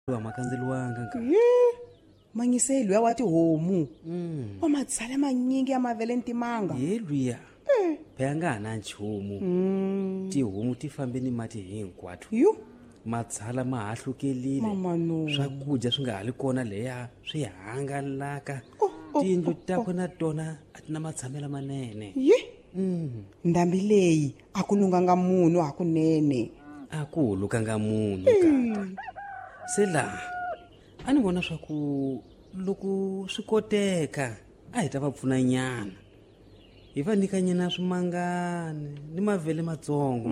makandzeliwanga manyiselwe wa tihomu wa matsala manyingi ya mavele ntimanga yeluya phela nga na nchumu tihomu ti fambe ni mati hinkwato yu matsala ma hahlukelile swakudya swi nga hali kona leya swi hangalaka tindlu takho na tona a ti na matshamela manene ndhambi leyi a ku lunganga munhu hakunene a ku lukanga munhu kata se la a ni vona swa ku loko swi koteka a hi ta va pfuna nyana hi va nyika nyana swimangani ni mavele matsongo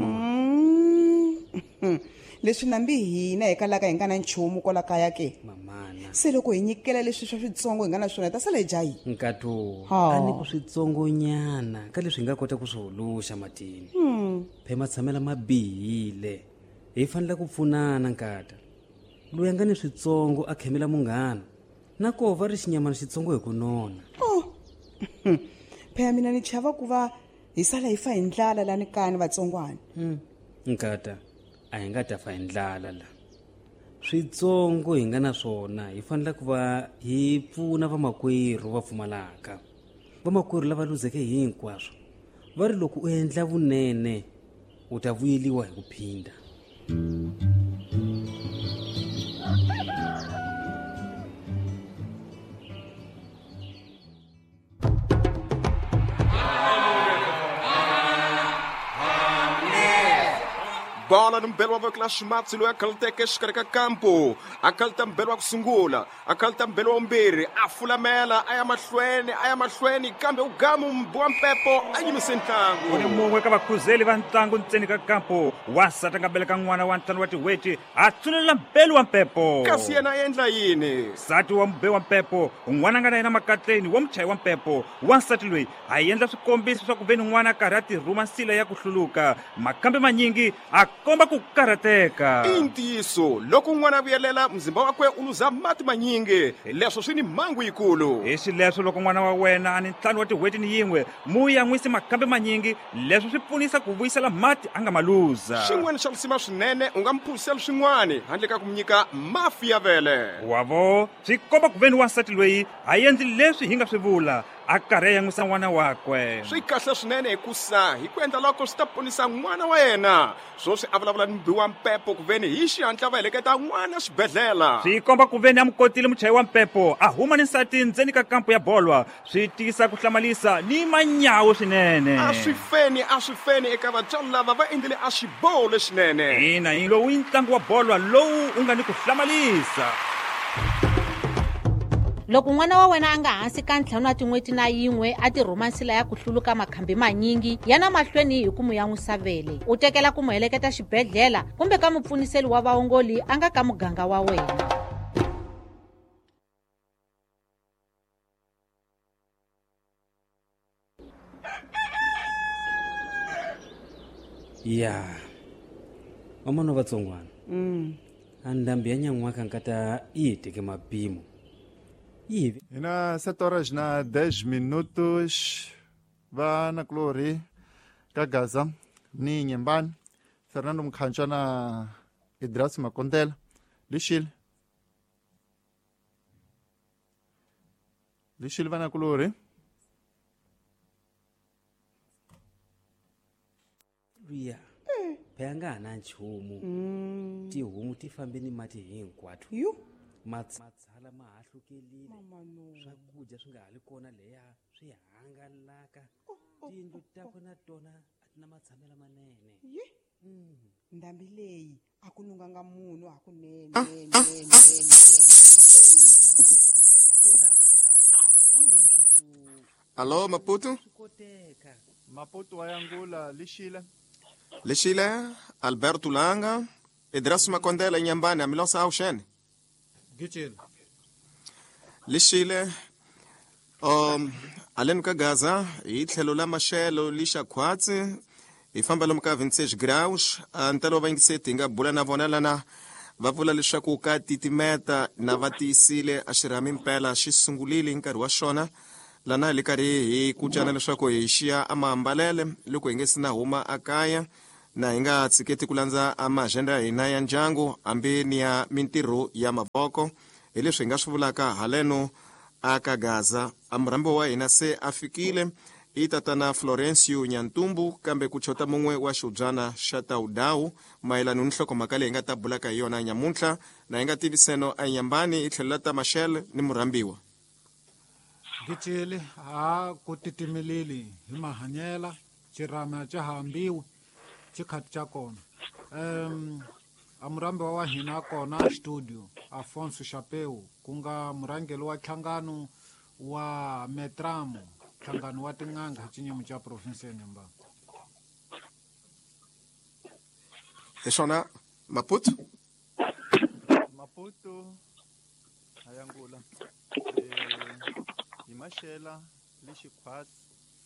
leswi nambi hina hi kalaka hi nga na nchumu kola kaya ke mamana se loko hi nyikela leswi swa switsongo hi nga na swona hi ta sala hi jahi nkato a ni ku switsongo nyana ka leswi hi nga kota ku swi huluxa matini phe matshamela ma bihile hi fanele ku pfunana nkata loyi a nga ni switsongo a khemela munghana na ko va ri xinyamana xitsongo hi ku nona phela mina ni chava ku va hi sala hi fa hi ndlala lani kani vatsongwana nkata a hi nga ta fa hi ndlala la switsongo hi nga na swona hi fanele ku va hi pfuna vamakwerhu va pfumalaka vamakwerhu lava luzeke hinkwaswo va ri loko u endla vunene u ta vuyeliwa hi ku phinda bola no mbelo wa vakela ximatsi loyi a khalateke exikarhi ka kampo a khalata mbelo wa ku sungula a khalata mbelo wa vumbirhi a fulamela a ya mahlweni kambe ugamu mbowa mpepo a yimise ntlangu ku ni mun'we ka vakhuzeli va ntlangu ntseni ka kampo wansati a nga beleka n'wana wa ntlhanu wa tiweti a tsulelela mbelo wa mpepo kasi yena a endla yini nsati wa mbe wa mpepo n'wana a nga na yena makatleni wa muchayi wa mpepo wansati loyi a endla swikombiso swa ku veni n'wana a karhi a tirhuma nsila ya ku hluluka makambe manyingi a komba ku karhateka i ntiyiso loko n'wana a vuyelela mzimba wakwe u luza mati manyingi leswo swi ni mhangu yikulu hi xileswo loko n'wana wa wena a ni ntlhanu wa tiweti ni yin'we mu yan'wisi makambe manyingi leswi swi pfunisa ku vuyisela mati a nga ma luza xin'wana xa lusima swinene u nga mi phulisela swin'wana handle ka ku mi nyika mafi ya vele wavo swi komba ku veni wansati loyi a endli leswi hi nga swi vula a karhi a yan'wisa n'wana wakwe swi kahle swinene hikusa hi ku endla loko swi ta ponisa n'wana wa yena swoswi a vulavula ni mbiwa mpepo ku veni hi xihatla va heleketa n'wana xibedhlela swi komba ku veni a mi kotile muchayi wa mpepo a huma ni nsati ndzeni ka kampo ya bolwa swi tisa ku hlamalisa ni manyawu swinene a swi feni eka vatswari lava va endlile a xiboho lexinene ina hi lowu i ntlangu wa bolwa lowu u nga ni ku hlamalisa loko n'wana wa wena a nga hansi ka ntlhanu wa tin'weti na yin'we a tirhuma nsila ya ku hluluka makhambi manyingi yana mahlweni hi ku mu yan'wisa vele u tekela ku mu heleketa xibedhlela kumbe ka mupfuniseli wa vaongoli a nga ka muganga wa wena ya vamano vatsongwana a ndhambi ya nyan'waka nkata yi hi teke mapimo Hina 7 horas na 10 minutos vana Glória Gagaza ni Nyembani Fernando Mkhanjwa na Idras Makondela Lishile vana Glória luya phela nga na nchumu tihomu ti fambe ni mati hinkwato matsala ma hahlukelile swakudya swi nga hali kona leya swi hangalaka tindlu takho na tona a ti na matshamela manene ndhambi leyi a ku lunganga munhu hakunene Alô, Maputo? Maputo wa Yangula Lixile, Alberto Langa, Idras Makondela Nyambani, Amilosa Aushene. Lixile, aleni ka Gaza, hi tlhelo la maxelo lixa khwatsi, hi famba lomu ka 26 graus, ntalo va yingiseti hi nga bula na vona lana va vula leswaku ka titimeta na va tiyisile a xirhami mpela xi sungulile hi nkarhi wa xona lana hi le karhi hi kucana leswaku hi xiya a maambalele loko hi nge si na huma a kaya na hi nga tshiketi ku landza maagenda ya hina ya ndyangu hambi ni ya mintirho ya mavoko hi leswi hi nga swi vulaka haleno aka Gaza. Murambi wa hina se a fikile i tatana Florencio Nyantumbu, kambe ku chota mun'we wa xiubyana xa Taudawu mayelana ni nhlokomhaka leyi hi nga ta bulaka hi yona nyamuntlha, na hi nga tiviseno a Nyambani i tlhelo ta Mashele ni murambiwa. Gitshile ku titimeleli hi mahanyela cirama ca hambiwi cikhati ca kona. A murambi wa hina kona studio Afonso Chapeu ku nga murangeli wa nhlangano wa Metramo, nhlangano wa tin'anga hi cinyumu ca provinsi ya Nyambani. Hi swona Maputo Ayangula hi Mashela le Xikhwatsi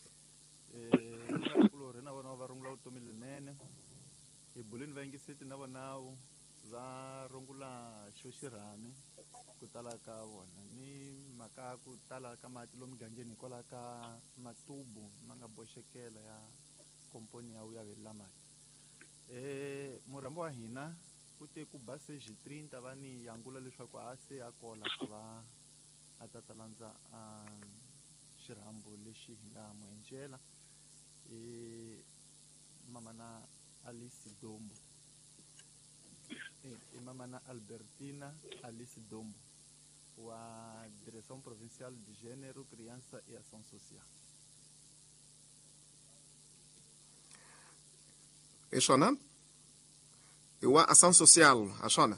ku ri na vona va rungula vutomi lenene hi buleni va yingiseti na vonawu va rungula xo xirhami ku tala ka vona ni mhaka ku tala ka mati lomu mugangeni hikwalaho ka matubu ma nga boxekela ya komponi ya velela mati. Murambi wa hina ku te ku base G3 ta va ni yangula leswaku a se a kola ku va a ta landza xirhambo lexi hi nga mu enjela mama na Alice Dombo mama na Albertina Alice Dombo wa Direção Provincial de Gênero, Criança e Ação Social. hi swona i wa Ação Social a swona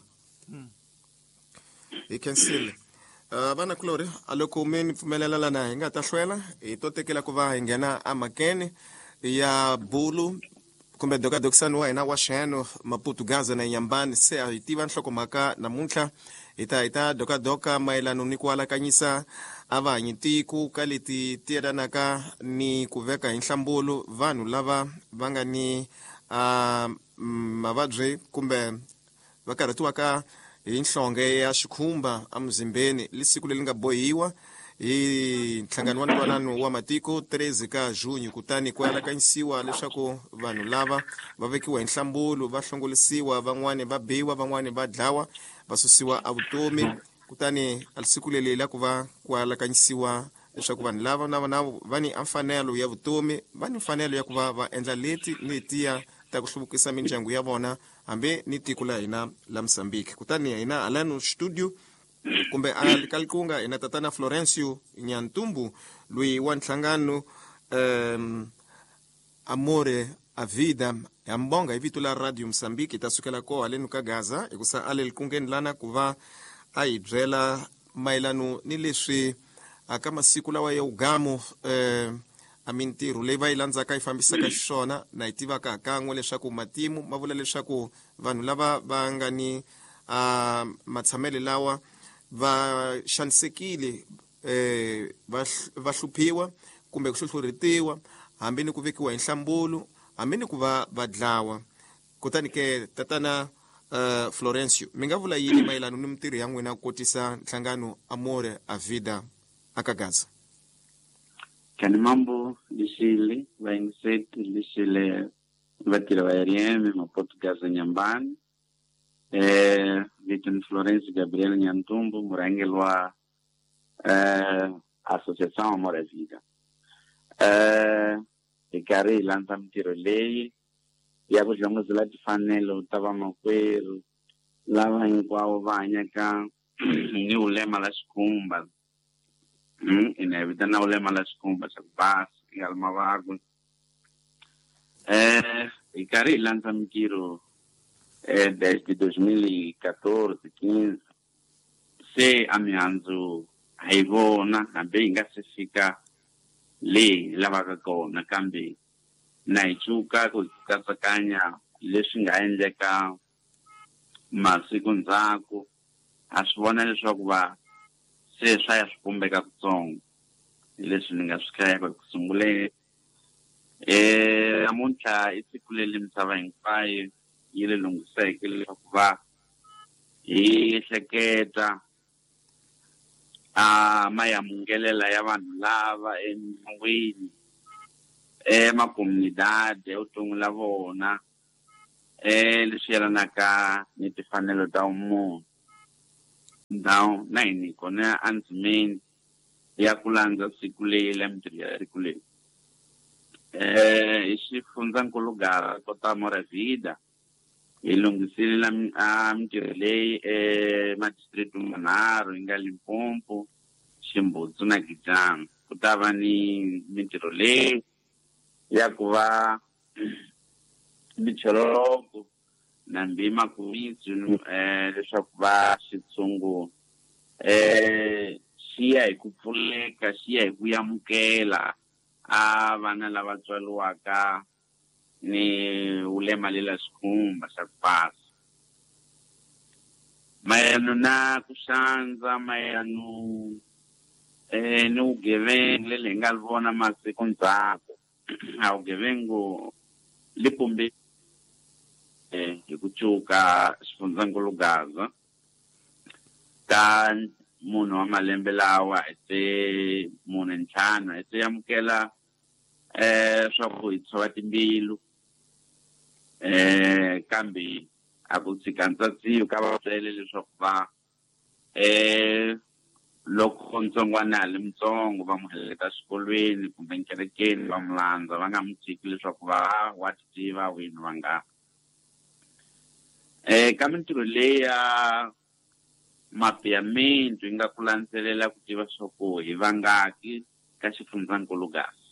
hi khensile. Vana kulori a loko mi ni pfumelela lana hi nga ta hlwela hi to tekela ku va hi nghena amakeni ya bulu kumbe dokisani wa hina wa Xiheno Maputo Gaza na Nyambani. Se hi tiva nhlokomhaka namuntlha hi ta doka mayelana ni ku alakanyisa a vahanyitiku ka leti tiyelanaka ni ku veka hi nhlambulo vanhu lava va nga ni mavabyi kumbe va karhatiwaka hi nhlonge ya xikhumba amuzimbeni li siku leri nga bohiwa hi nhlangano wa ntwanano wa matiko 13 ka Junyu, kutani ku alakanyisiwa leswaku vanhu lava va vekiwa hi nhlambulo va hlongolisiwa, van'wani va biwa, van'wani va dlawa, va susiwa a vutomi. Kutani a siku leri la ku va ku alakanyisiwa leswaku vanhu lava na va ni mfanelo ya vutomi, va ni mfanelo ya ku va va endla letiya ta ku hluvukisa mindyangu ya vona hambi ni tiko la hina la Mozambique. Kutani hina halano studio kumbe alikalkunga ina tatana Florencio Nyantumbu lui wa nhlangano Amore a Vida ya mbonga hi vito la Radio Mozambique tasukela ko haleno ka Gaza ikusa alelkungeni lana ku va a hi byela mayelano ni leswi aka masiku lawa ya ugamo a mintirho leyi va yi landzaka yi fambisaka xiswona na hi tivaka hakan'we leswaku matimu ma vula leswaku vanhu lava va nga ni matshamele lawa va xanisekile va hluphiwa kumbe ku hlohloretiwa hambi ni ku vekiwa hi nhlambulo hambi ni ku va dlawa. Kutani ke tatana Florencio mi nga vula yini mayelana ni mintirho ya n'wina ku kotisa nhlangano Amore a Vida aka Gaza? Kani mambo lixile va yingiseti lixile vatirhi va RM Maputo Gaza Nyambani. Vito ni Florencio Gabriel Nyantumbu, murangeli wa Associação Amore a Vida. Hi karhi hi landza mintirho leyi ya ku hlongozela timfanelo ta vamakwerhu lava hinkwavo va hanyaka ni ulema la xikhumba. Ina hi vitana ulema la xikhumba xa ku basa ya mavabyi. Hi karhi hi landza mintirho desde 2014-15 se a mihandzu hi vona hambi hi nga se fika leyi lavaka kona, kambe na hi cuka ku katsakanya leswi nga endleka masiku ndzhaku. A swi vona leswaku va se swa ya swi pumbeka kutsongo hi leswi ni nga swi hlaya ku sunguleni. Namuntlha i siku leri misava hinkwayo yi le lunghiseke leswaku va hi hleketa mayamungelela ya vanhu lava emindyangwini, emakomunidade evuton'wini la vona leswi yelanaka ni timfanelo ta munhu ndhawu na hini kona andzimeni ya ku landza siku leyi la mintirho ya riku leyi hi xifundzankulu Gara Kota Moravida hi lunghisile mintirho leyi madistrict manharhu yi nga Limpopo, Ximbutsu na Gijani. Ku ta va ni mintirho leyi ya ku va Micheloko na Mbima Kumitsu leswaku va xitshungu xi ya hi ku pfuleka, xi ya hi ku yamukela a vana lava tswaliwaka ni ulema lela xikhumba xa ku pasa. Mayelano na ku xandza, mayelano ni vugevenga le hi nga vona masiku ndzhaku, a vugevengu li kumbe hi ku cuka xifundzankulu Gaza ka munhu wa malembe lawa ete mune ntlhanu ete yamukela swa ku hi tshova timbilu kambe a ku tshika ntsatsiyo ka vatswele leswaku va loko ntsongwana a le mutsongo va mu heleketa xikolweni kumbe nkerekeni va mu landza, va nga mu tshiki leswaku wa tiva wini va nga ka mintirho leyi ya mapiyamento yi nga ku landzelela ku tiva swa ku hi vangaki ka xifundzankulu Gaza.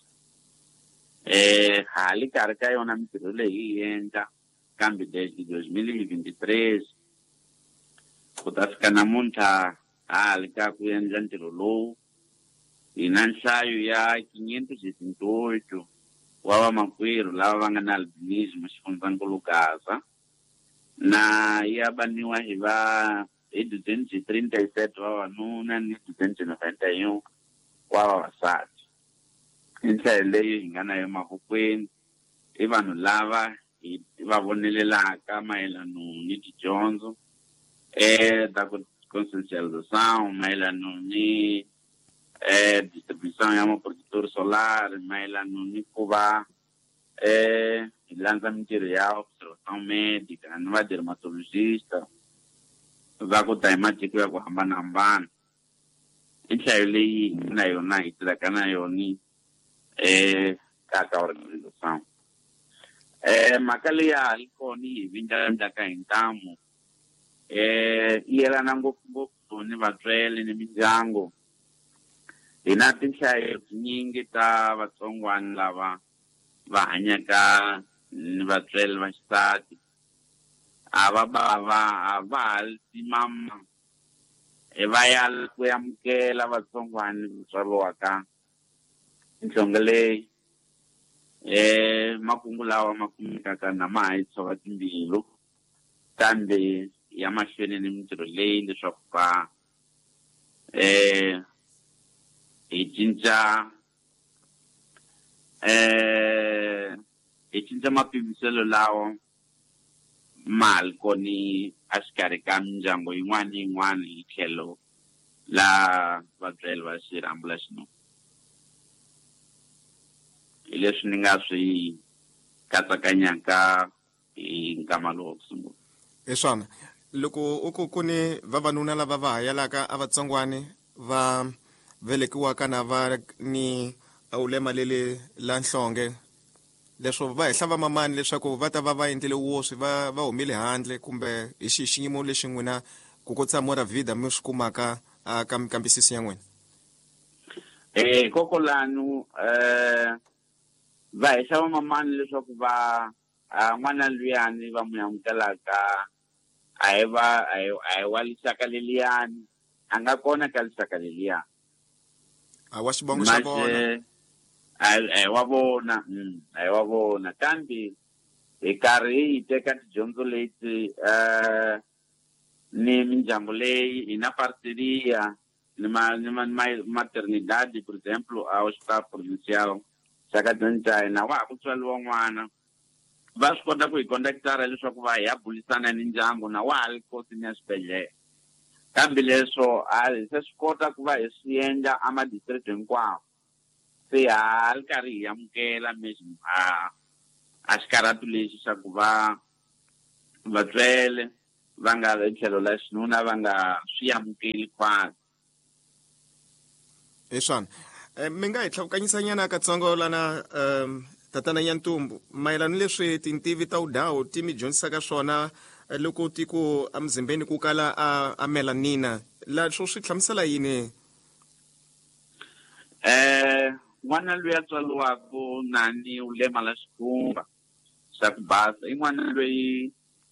Hali karhi ka yona mintirho leyi hi endla kambe 2023 ku ta fika namuntlha hali ka ku endla ntirho lowu hi na nhlayo ya 568 wa vamakwerhu lava va nga na albinism xifundzankulu Gaza, na ya vaniwa hi 237 vavanuna ni 291 wa vavasati. I nhlayo leyi hi nga na yo mavokweni, i vanhu lava hi va vonelelaka mayelano ni tidyondzo ta ku consciencialization, mayelano ni distribution ya maproductori solari, mayelano ni ku va hi landza mintirho ya observation medica ni va dermatologista va ku ta hi matiko ya ku hambanahambana. I nhlayo leyi na yona hi tirhaka na yona ka organization. Mhaka leyi yi kona hi vindlandlaka hi ntamu yi yelana ngopfungopfu ni vatswele ni mindyangu. Hi na tinhlayo tinyingi ta vatsongwana lava va hanyaka ni vatswele va xisati, a va timama va ya ku yamukela vatsongwana vatswariwaka nhlonge leyi. Makungu lawa ma kumekaka na ma ha yi tshova timbilu kambe ya mahlweni ni mintirho leyi leswaku va hi cinca mapimiselo lawa mali koni a xikarhi ka mindyangu yin'wana ni yin'wana hi tlhelo la vatswele va xirhambula xino. Hi leswi ni nga swi katsakanyaka hi nkama lowu ku sungula. Hi swona loko ku ni vavanuna lava va hayalaka a vatsongwani va velekiwaka na va ni ulema lele la nhlonge, leswo va hehla va mamani leswaku va ta va endlile woswi va humile handle kumbe hi xiyimo lexi n'wina ku kotsa Moravida mi swi kumaka ka mikambisiso ya n'wina? Kokolanu va hehla va mamani leswaku va n'wana luyani va mu yamukelaka a hi wa lixaka leliyani, a nga kona ka lixaka leliyani a wa xivongo xa vona, a hi wa vona kambe hi karhi hi teka tidyondzo leti ni mindyangu leyi hi na parceria ni maternidade, por exemplo a hospital provincial xa ka Donchina wa ha ku tswaliwa n'wana va swi kota ku hi conductara leswaku va hi ya bulisana ni ndyangu na wa ha ri kosini ya swibedhlele. Kambe leswo se swi kota ku va hi swi endla amadistrict hinkwawo, se ha ri karhi hi amukela a xikarhatu lexi xa ku va vatswele va nga ri tlhelo la xinuna va nga swi amukeli kwasi. Hi swona. Mi nga hi tlhavukanyisa nyana katsongo lana tatana Nyantumbu mayelana leswi tintivi ta udhawu ti mi dyondzisaka swona loko ti ku emzimbeni ku kala a melanina la swo swi hlamusela yini? N'wana loyi a tswaliwaka nani u lema la xikhumba xa ku basa i n'wana loyi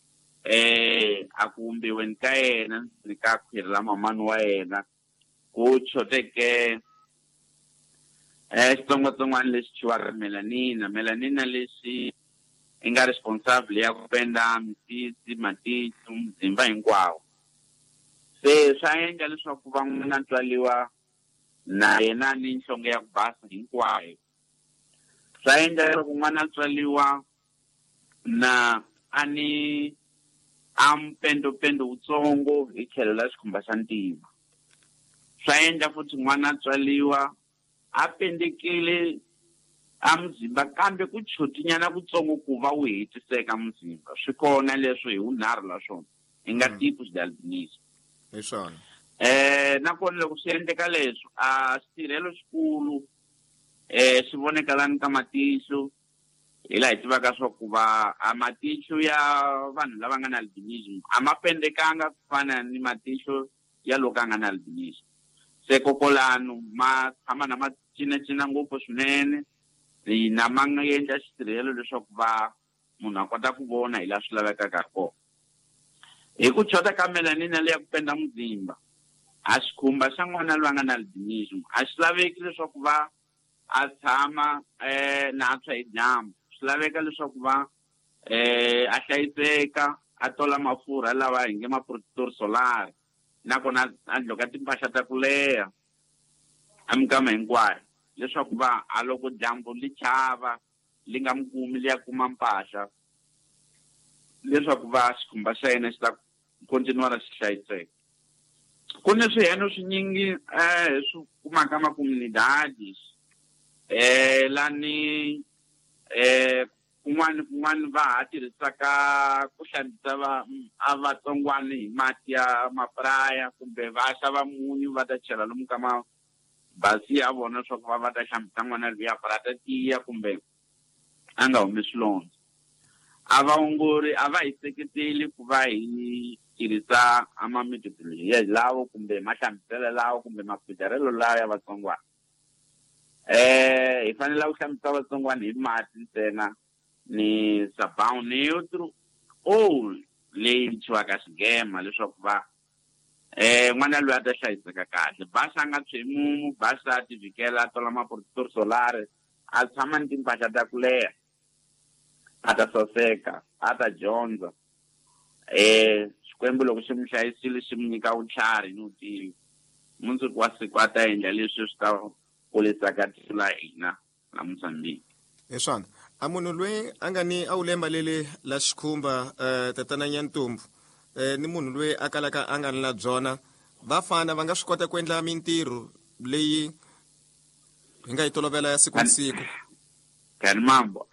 a ku vumbiweni ka yena ni ka khwiri la mamani wa yena ku choteke xitsongwatsongwana lexi chiwaka melanina lexi i nga responsible ya ku penda misisi matihlo muzimba hinkwawo. Se swa endla leswaku van'wana tswaliwa na yena ni nhlonge ya ku basa hinkwayo. Swa endla leswaku n'wana tswaliwa na ani mpendopendo wutsongo hi tlhelo la xikhumba xa ntima. Swa endla futhi n'wana tswaliwa a pendekile a muzimba kambe ku chotinyana kutsongo ku va wu hetiseka muzimba. Swi kona leswo hi unharhu la swona hi nga tipus de albinismo. Hi swona. Nakona loko swi endleka leswo a xitirhelo xikulu swi vonekalani ka matihlo hi laha hi tivaka swa ku va a matihlo ya vanhu lava nga na albinism a ma pendekanga ku fana ni matihlo ya loko a nga na albinism. Se kokolano ma tshama na ma cinacina ngopfu swinene na ma nga endla xitirhelo leswaku va munhu a kota ku vona hi laha swi lavekaka kona. Hi ku chota ka melanina leya ku penda muzimba a xikhumba xa n'wana loyi a nga na albinism a swi laveki leswaku va a tshama na tshwa hi dyambu. Swi laveka leswaku va a hlayiseka a tola mafurha lawa hi nge ma-protector solar nakona a ndloka timpahla ta ku leha a minkama hinkwayo leswaku va a loko dyambu li chava li nga mi kumi li ya kuma mpahla leswaku va xikhumba xa yena xi ta kontinuara xi hlayiseka. Ku ni swiheno swinyingi swi kumaka makomunidadi lani kun'wana va ha tirhisaka ku hlambisa vatsongwana hi mati ya mapraya kumbe va xava munyu va ta chela lomu ka mabasi ya vona swa ku va ta hlambisa n'wana luya parata tiya kumbe a nga humi swilondza. A vaongori a va hi seketeli ku va hi tirhisa amamethodology lawo kumbe mahlambiselo lawo kumbe mafitarelo lawa ya vatsongwana. Hi fanele ku hlambisa vatsongwana hi mati ntsena ni sabawu neutro leyi chiwaka xigema leswaku va n'wana loyi a ta hlayiseka kahle. Basa a nga tshwi mumu, basa a tivikela a tola ma-protector solar a tshama ni timpahla ta ku leha a ta saseka a ta dyondza. Xikwembu loko xi mi hlayisile xi mi nyika vutlhari ni vutivi mundzuku wa siku a ta endla leswi swi ta kulisaka tiko la hina la Mozambique. Hi swona. A munhu loyi a nga ni a wu lemba lele la xikhumba tatana Nyantumbu ni munhu loyi a kalaka a nga na byona vafana va nga swi kota ku endla mintirho leyi hi nga yi tolovela ya siku na siku. Kani mambo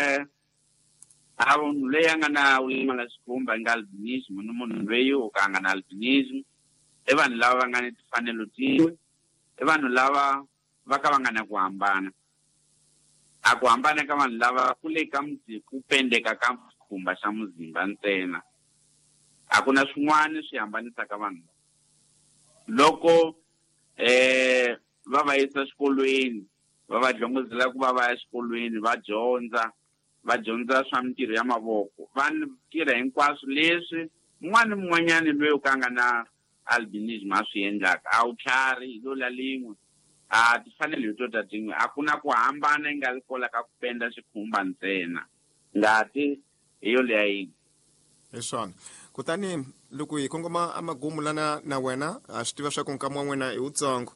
a munhu loyi a nga na wu lema la xikhumba nga albinism ni munhu loyi o ka a nga na albinism i vanhu lava va nga ni timfanelo tin'we i vanhu lava va ka va nga na ku hambana. A ku hambana ka vanhu lava ku le ka ku pendeka ka xikhumba xa muzimba ntsena. A ku na swin'wana swi hambanisaka vanhu. Loko va va yisa xikolweni va va dyondzela ku va ya xikolweni va dyondza swa mintirho ya mavoko va tirha hinkwaswo leswi n'wana mun'wanyana loyi u ka nga na albinism a swi endlaka a wu tlhari lola lin'we a tifanele hi to ta tin'we a ku na ku hambana yi nga ri kola ka ku penda xikhumba ntsena ngati hi yo leya yi. Hi swona. Kutani loko hi kongoma a magumu lana na wena a swi tiva swa ku nkama wa n'wina hi wutsongo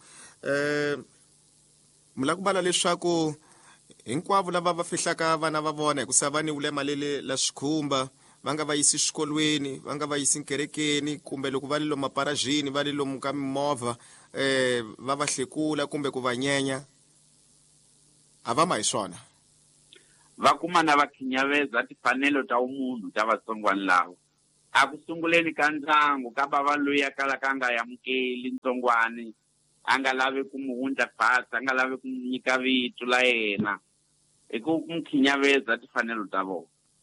mi la ku bala leswaku hinkwavo lava va fihlaka vana va vona hi ku sa va ni ulema lele la xikhumba va nga va yisi xikolweni va nga va yisi nkerekeni kumbe loko va li lomu maparajini va li lomu ka mimovha va va hlekula kumbe ku va nyenya a va ma hi swona. Va kuma na va khinyaveza timfanelo ta umunhu ta vatsongwana lava a ku sunguleni ka ndyangu ka bava loyi a kalaka a nga yamukeli ntsongwani a nga lavi ku mu hundla phasi a nga lavi ku nyika vito la yena hi ku n'wi khinyaveza timfanelo ta vona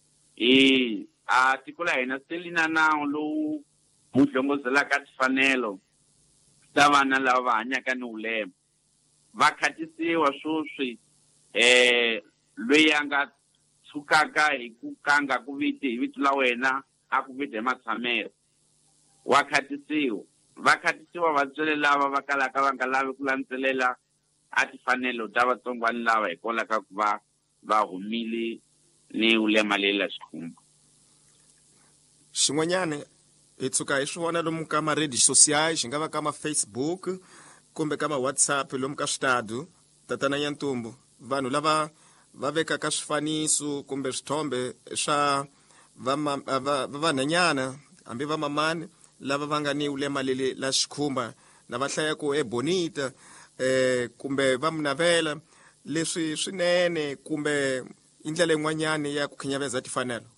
a tiko la hina se li na nawu lowu wu hlongozelaka timfanelo ta vana lava va hanyaka ni vulema va khatisiwa swoswi loyi a nga tshukaka hi ku kanga ku viti hi vito la wena a ku viti hi matshamelo wa khatisiwa va khatisiwa vatswari lava va kalaka va nga lavi ku landzelela a timfanelo ta vatsongwani lava hikwalaho ku va humile ni ulema leyi la xikhumba. Xin'wanyana hi tshuka hi swi vona lomu ka ma-radio social xi nga va ka ma-Facebook kumbe ka ma-WhatsApp lomu ka switadu tatana Nyantumbu vanhu lava va vekaka swifaniso kumbe swithombe swa vanhanyana hambi va mamani lava va nga ni ulema leli la xikhumba na va hlayaku Bonita kumbe va munavela leswi swinene kumbe indlela yin'wanyana ya ku khinyaveza timfanelo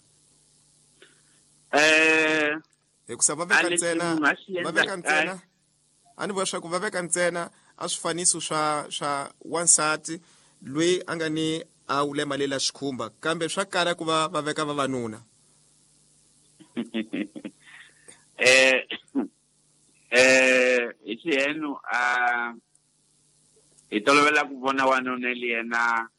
hikusa va veka ntsena a ni vona swa ku va veka ntsena a swifaniso swa wansati loyi a nga ni a ulema leli la xikhumba kambe swa kala ku va veka vavanuna hi xiheno hi tolovela ku vona wanuna li yena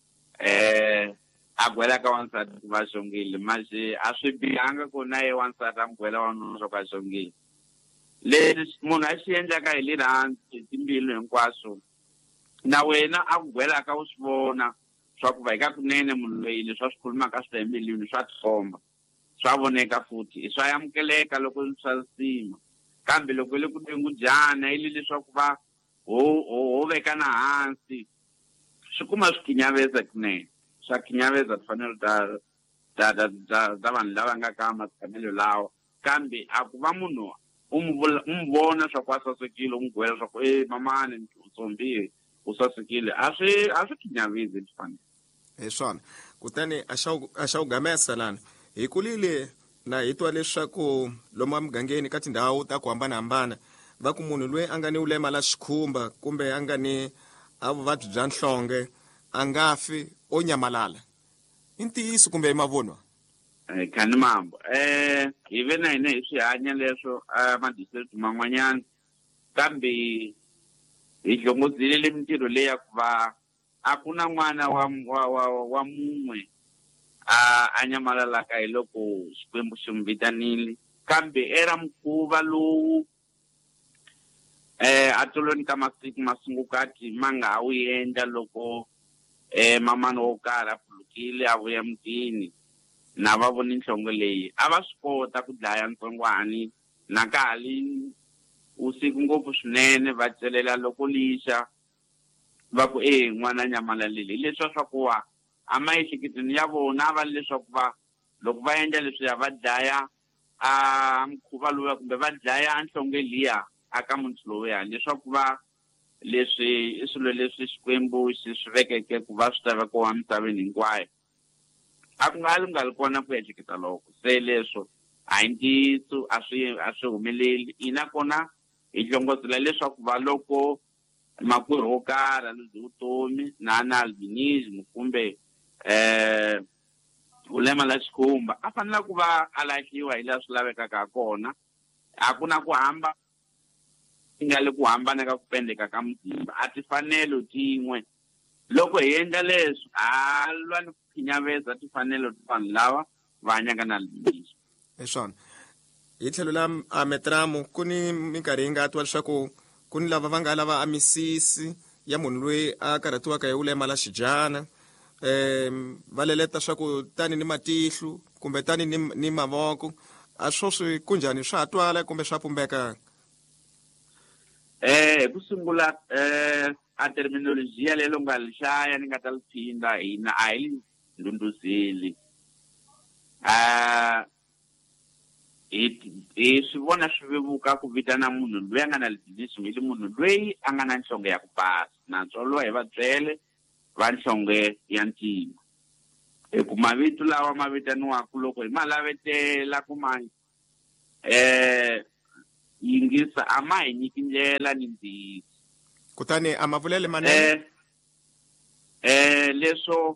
a gwela ka wansati va xongile masi a swi bihanga ku na ye wansati a n'wi gwela wanuna swa ku a xongile leswi munhu a xi endlaka hi le hansi timbilu hinkwaswo na wena a ku gwelaka u swi vona swa ku va hi ka kunene munhu loyi leswi a swi khulumaka swi ta embilwini swa tikomba swa voneka futhi i swa amukeleka loko swa sima kambe loko le ku tengudyana ile leswaku va ho veka na hansi swi kuma swi khinyaveza kunene swa khinyaveza timfanelo ta vanhu lava nga ka matshamelo lawa kambe a ku va munhu u vona swa ku a sasekile u n'wi gwela swa ku mamani utsombile u sasekile a swi khinyavezi timfanelo hi swona kutani a xa u gamesa lana hi kulile na hi twa leswaku lomu emugangeni ka tindhawu ta ku hambanahambana va ku munhu loyi a nga ni ulema la xikhumba kumbe a nga ni a vuvabyi bya nhlonge a nga fi o nyamalala i ntiyiso kumbe i mavunwa khani mambo hi ve na hina hi swi hanya leswo madistrict man'wanyana kambe hi hlongozile mintirho leyi ya ku va a ku na n'wana wa mun'we a nyamalalaka hi loko xikwembu xi n'wi vitanile kambe era mukhuva lowu a tolweni ka masiku masungukati ma nga ha wu endla loko mamani wo karhi a pfulukile a vuya mutini na va voni nhlonge leyi a va swi kota ku dlaya ntsongwani na kahali usiku ngopfu swinene va celela loko lixa va ku n'wana nyamalalile leswi swa ku wa a maehleketweni ya vona va leswaku va loko va endla leswi ya va dlaya a mukhuva lowu kumbe va dlaya nhlonge liya aka munhu loya leswaku va leswi i swilo leswi xikwembu xi swi vekeke ku va swi ta vekiwa misaveni hinkwayo a ku nga li kona ku ehleketa loko se leswo a hi ntiyiso a swi humeleli ina kona hi hlongozela leswaku va loko makwerhu wo karhi lebyi vutomi na albinism kumbe ulema la xikhumba a fanele ku va a lahliwa hi laha swi lavekaka kona a ku na ku hamba nga le ku hambana ka ku pendeka ka muzimba a tifanelo tin'we loko hi endla leswi a lwa ni ku khinyaveza tifanelo ta vanhu lava va hanyaka na albinism hi swona hi tlhelo la Metramo ku ni minkarhi yi nga twa leswaku ku ni lava va nga lava a misisi ya munhu loyi a karhatiwaka hi ulema la xidyana va leleta swa ku tani ni matihlu kumbe tani ni mavoko a swo swi kunjhani swa twala kumbe swa pumbeka ku sungula a terminolojia lelo nga lixaya ni nga ta liphinda hina a hi ndunduzeli hi swi vona swi vevuka ku vitana munhu loyi a nga na albinism hi munhu loyi a nga na nhlonge ya ku basa natswalo hi va byele va nhlonge ya ntima hi ku mavito lawa ma vitaniwaku loko hi ma lavetela ku ma yingisa a ma hi nyiki ndlela ni ndzisi. kutani a mavulele manene leswo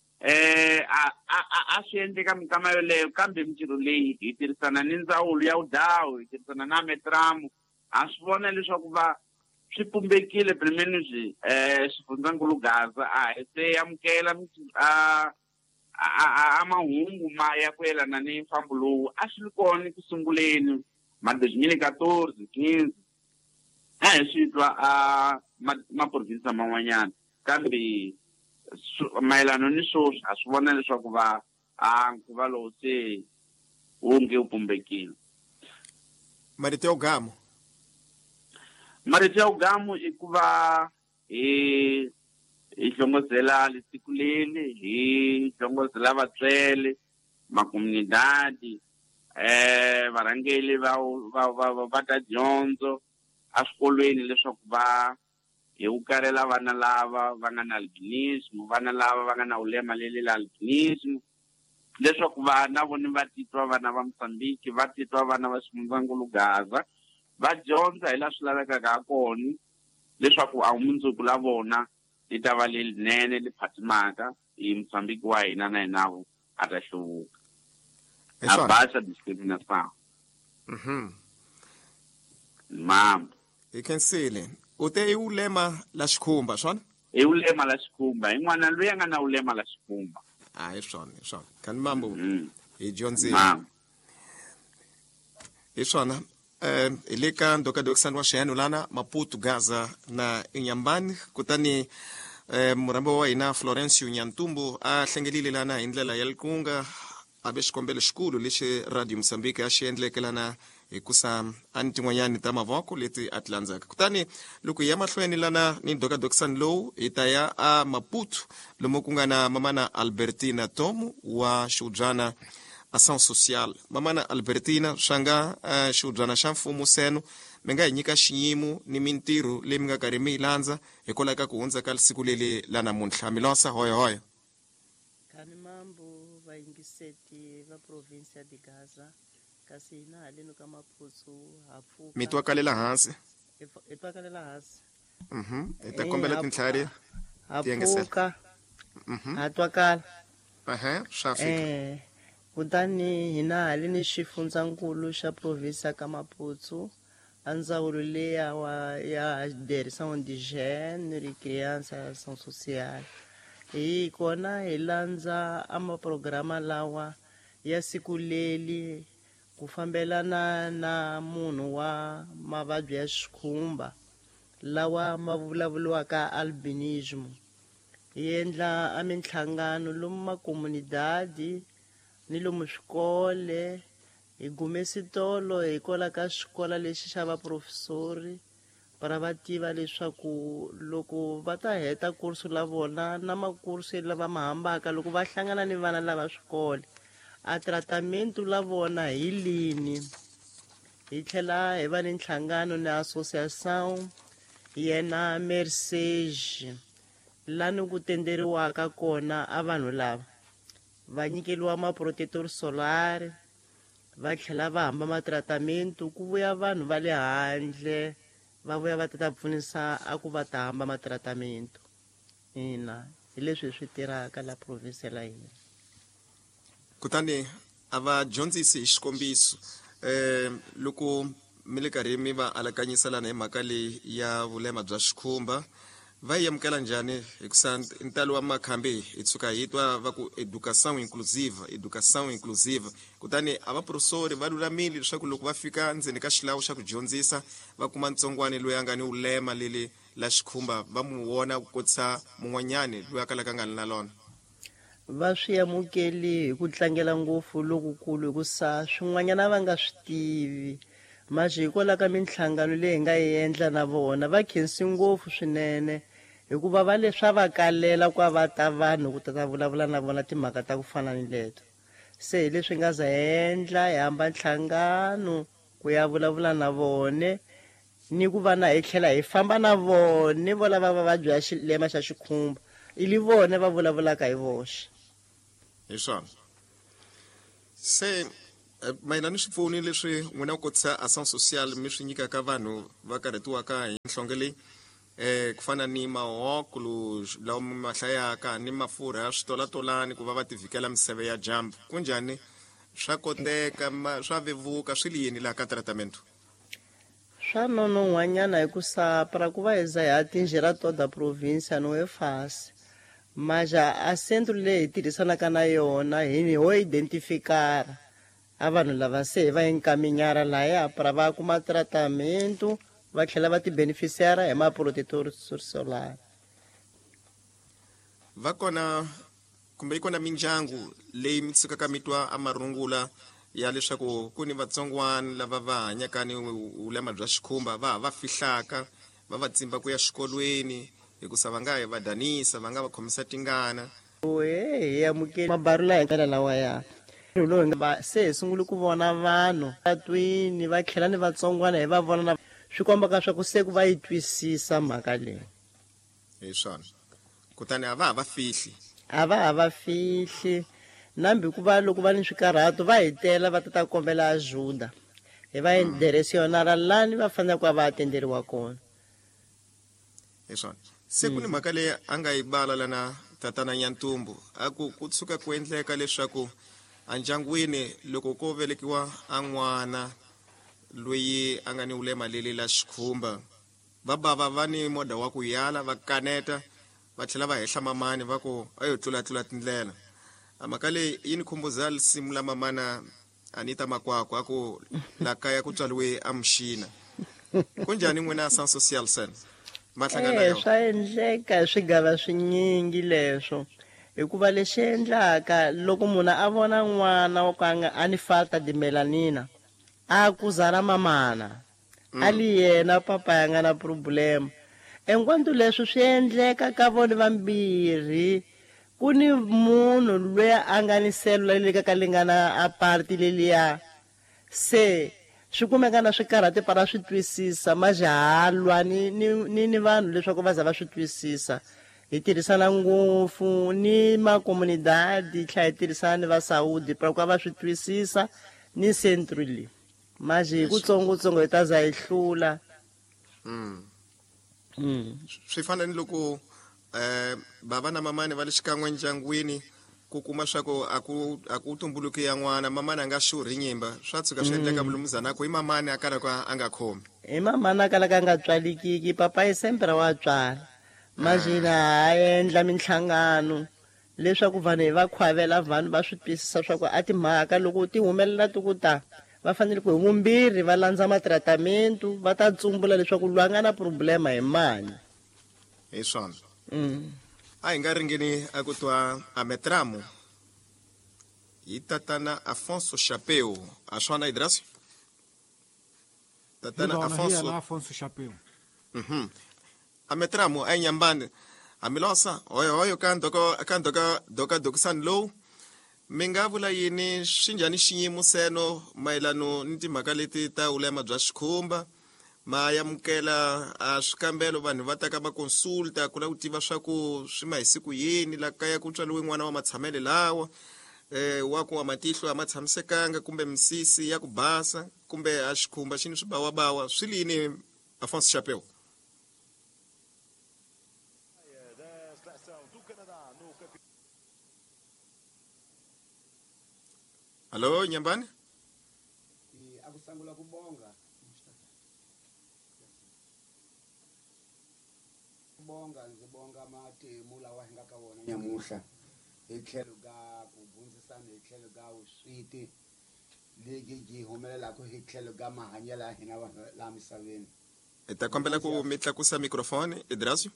a swi endleka mikama yoleyo kambe mintirho leyi hi tirhisana ni ndzawulo ya UDAO hi tirhisana na Metramu a swi vona leswaku va swi pumbekile primeniswi xifundzankulu Gaza a hi se amukela a mahungu ma ya ku yelana ni mfambo lowu a swi ri kona ku sunguleni ma 2014 15 a hi swi twa maprovinsi man'wanyana kambe mayelana ni swoswi a swi vona leswaku va nkuva lowu se wonge wu pumbekile. marito ya Ugamo marito ya Ugamo i ku va hi hlongozela lesiku leli hi hlongozela vatswele makomunidadi varhangeli va ta dyondzo a swikolweni leswaku va hi wu karela vana lava va nga na albinism vana lava va nga na ulema leli la albinism leswaku vana voni va titwa vana va Mozambique va titwa vana va xifundzankulu Gaza va dyondza hi la swi lavekaka ha kona leswaku a mundzuku la vona li ta va lelinene li phatimaka hi Mozambique wa hina na hinavo a ta hluvuka a basa discrimination. Mama hi khensile u te i ulema la xikhumba swona i ulema la xikhumba hi n'wana loyi a nga na ulema la xikhumba hi swona khani mambo hi dyondzile hi swona hi le ka Ndoka Dokisani wa Xihano lana Maputo Gaza na Inyambani kutani murambi wa hina Florencio Nyantumbo a hlengelile lana hi ndlela ya likunga a ve xikombelo xikulu lexi Radio Mozambique a xi endleke lana hi kusa a ni tin'wanyani ta mavoko leti a ti landzaka kutani loko hi ya mahlweni lana ni Ndoka Dokisani lowu hi ta ya a Maputo lomu ku nga na mamana Albertina Tomu wa xiudyana Ação Social. Mamana Albertina swanga xiudyana xa mfumo seno mi nga hi nyika xiyimo ni mintirho leyi mi nga karhi mi yi landza hikwalaho ka ku hundza ka siku leli la namuntlha mi losa hoyo khani mambo vayingiseti va provinsi ya di Gaza kasi hina haleni ka Maputo ha pfuka mi twakalela hansi hi twakalela hansi hi ta kombela tintlhari ha pfuka ha twakala swa fika kutani hina haleni xifundzankulu xa provinsi ya ka Maputo a ndzawulo leya ya direção de gênero e criança ação social hi kona hi landza amaprograma lawa ya siku leli ku fambelana na munhu wa mavabyi ya xikhumba lawa ma vulavuliwaka albinism hi endla a minhlangano lomu makomunidadi ni lomu swikole hi gume switolo hi kola ka xikola lexi xa vaprofesori para va tiva leswaku loko va ta heta kursu la vona na makursu lava ma hambaka loko va hlangana ni vana lava swikole a tratamento la vona hi lini hi tlhela hi va ni nhlangano ni associação yena Mercedes lani ku tenderiwaka kona a vanhu lava va nyikeliwa maprotector solar va tlhela va hamba matratamento ku vuya vanhu va le handle va vuya va ta pfunisa a ku va ta hamba matratamento ina hi leswi swi tirhaka la provinsi la hina kutani a va dyondzisi hi xikombiso loko mi le karhi mi va alakanyisa lana hi mhaka leyi ya vulema bya xikhumba va yi amukela njhani hikusa ntalo wa makhambi hi tshuka hi twa va ku educação inclusiva kutani a vaprofesori va lulamile leswaku loko va fika ndzeni ka xilawu xa ku dyondzisa va kuma ntsongwani loyi a nga ni ulema leli la xikhumba va mu vona ku kotisa mun'wanyani loyi a kalaka nga ni na lona va swi amukeli hi ku tlangela ngopfu lokukulu hikusa swin'wanyana va nga swi tivi maji hikwalaho ka minhlangano leyi hi nga yi endla na vona va khensi ngopfu swinene hikuva va leswa va kalela ku va ta vanhu ku ta vulavula na vona timhaka ta ku fana ni leto se hi leswi nga za endla hi hamba nhlangano ku ya vulavula na vone ni ku va na hi tlhela hi famba na vone vo lava vavabyi ya xilema xa xikhumba ili vone va vulavulaka hi voxe hi swona se mayelana ni swipfuni leswi n'wina ku kotisa action social mi swi nyikaka vanhu va karhetiwaka hi nhlonge leyi ku fana ni mahokulu lawa ma hlayaka ni mafurha ya switolatolani ku va va tivikela miseve ya dyambu kunjhani swa koteka swa vevuka swi li yini laha ka tratamento swa nonon'wanyana hi ku sapra ku va hi za hi ya tinjhera toda provincia no e fasi maja a centro leyi hi tirhisanaka na yona ho identifikara a vanhu lava se hi va enkaminyara lahaya para va kuma tratamento va tlhela va ti-beneficiara hi maprotetor solar va kona kumbe yi kona mindyangu leyi mi tshukaka mi twa amarungula ya leswaku ku ni vatsongwana lava va hanyaka ni ulema bya xikhumba va fihlaka va tsimba ku ya xikolweni hikusa va nga hi va danisa va nga va khomisa tingana hi amukeli mabarula hi ndlela lawaya se hi sungule ku vona vanhu patwini va tlhela ni vatsongwana hi va vona na swi kombaka swa ku se ku va yi twisisa mhaka leyi hi swona kutani a va fihli a va fihli nambi ku va loko va ni swikarhato va hi tela va ta kombela ajuda hi va directionara lani va fanele ku va atenderiwa kona hi swona se ku ni mhaka leyi a nga yi bala lana tatana Nyantumbu a ku tshuka ku endleka leswaku andyangwini loko ko velekiwa a n'wana loyi a nga ni ulema leli la xikhumba baba va ni moda wa ku yala va kaneta va tlhela va hehla mamani va ku ayo tlula tindlela mhaka leyi yi ni khumbuza risimu la mamana Anita Makwakwa a ku la kaya ku tswaliwe a Muxina kunjhani n'wina action social sen swa endleka swigava swinyingi leswo hikuva lexi endlaka loko munhu a vona n'wana wa ku a ni falta de melanina a kuzana mamana a li yena papa ya nga na problem enkwantu leswi swi endleka ka vona vambirhi ku ni munhu loyi a nga ni selula leyi ka lingana a party leliya se swi kumeka na swikarhati para swi twisisa majalwa ni vanhu leswaku va za va swi twisisa hi tirhisana ngopfu ni makomunidadi tlha hi tirhisana ni va Saudi para ku va swi twisisa ni centro leyi maji hi kutsongotsongo hi ta za hi hlula swi fana ni loko baba na mamani va le xikan'we ndyangwini ku kuma swa ku a ku tumbuluki ya n'wana mamani a nga xurhi nyimba swa tshuka swi endleka vulumuzanako hi mamani a kalaka a nga khomi hi mamani a kalaka a nga tswalikiki papa hi sempre wa tswala majina ha endla minhlangano leswaku vanhu hi va khwavela vanhu va swi twisisa swa ku a timhaka loko ti humelela ti ku ta va fanele ku hi vumbirhi va landza matratamento va ta tsumbula leswaku lwa nga na problema hi mani hi swona a hi nga ringeni a ku twa Ametramo hi tatana Afonso Chapeu a swona Hidrasio tatana Afonso Chapeu Ametramo a nyambani amilosa hoyo kandoka dokisani lowu mi nga vula yini swi njhani xiyimo seno mayelano ni timhaka leti ta ulema bya xikhumba ma yamukela a swikambelo vanhu va taka va consulta ku la ku tiva swa ku swi ma hi siku yini la kaya ku tswaliwe n'wana wa matshamele lawa wa ku wa matihlo a ma tshamisekanga kumbe misisi ya ku basa kumbe a xikhumba xini swi bawabawa swi lini Afonso Chapeu Halo Nyambani akusangula kubonga ngibonga matemu lawa hi nga ka wona nyamuhla hi tlhelo ka ku bundzisana hi tlhelo ka uswiti legi gi humelelaka hi tlhelo ka mahanyelo ya hina vanhu la misaveni hi ta kombela ku mi tlakusa microphone Hidrasio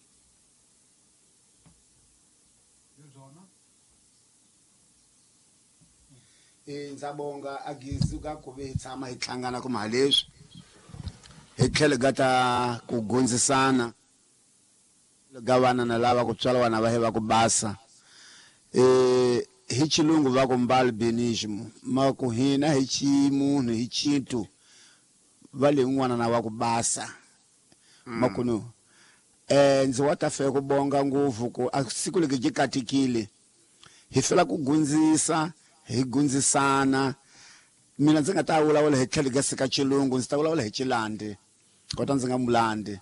ndzabonga agizuka ku ve hi tshama hi tlhangana ku mahaleswi hi tlhelo ka ta ku gondzisana ga vana na lava ku tswala vana va he va ku basa hi chilungu va ku mbalbinism ma ku hina hi chimunhu hi chintu va le n'wana na va ku basa makuno ndzi wa ta fe ku bonga ngopfu ku a siku leki ji katikile hi fela ku gundzisa hi gundzisana mina ndzi nga ta vulavula hi tlhelo ka sika Chilungu ndzi ta vulavula hi Chilandi kota ndzi nga mulandi